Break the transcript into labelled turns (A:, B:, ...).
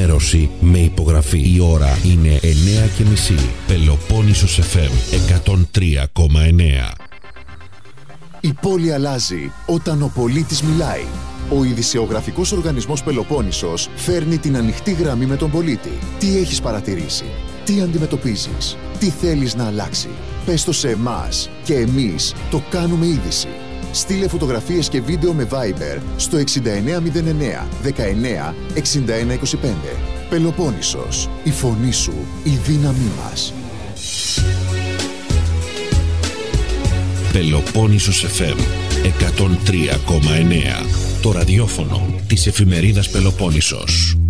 A: ενημέρωση με υπογραφή. Η ώρα είναι 9:30. Πελοπόννησος FM 103,9.
B: Η πόλη αλλάζει όταν ο πολίτης μιλάει. Ο ειδησεογραφικός οργανισμός Πελοπόννησος φέρνει την ανοιχτή γραμμή με τον πολίτη. Τι έχεις παρατηρήσει, τι αντιμετωπίζεις, τι θέλεις να αλλάξει. Πες το σε εμάς και εμείς το κάνουμε είδηση. Στείλε φωτογραφίες και βίντεο με Viber στο 6909 19 61 25. Πελοπόννησος, η φωνή σου, η δύναμή μας.
A: Πελοπόννησος FM 103,9. Το ραδιόφωνο της εφημερίδας Πελοπόννησος.